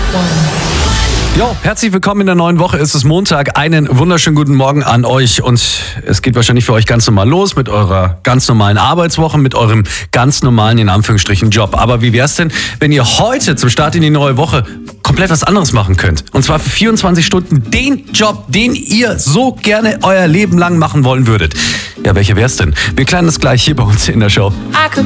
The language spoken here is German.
Jo, herzlich willkommen in der neuen Woche. Es ist Montag. Einen wunderschönen guten Morgen an euch. Und es geht wahrscheinlich für euch ganz normal los mit eurer ganz normalen Arbeitswoche, mit eurem ganz normalen, in Anführungsstrichen, Job. Aber wie wär's denn, wenn ihr heute zum Start in die neue Woche komplett was anderes machen könnt? Und zwar für 24 Stunden den Job, den ihr so gerne euer Leben lang machen wollen würdet. Ja, welcher wär's denn? Wir klären das gleich hier bei uns in der Show. I could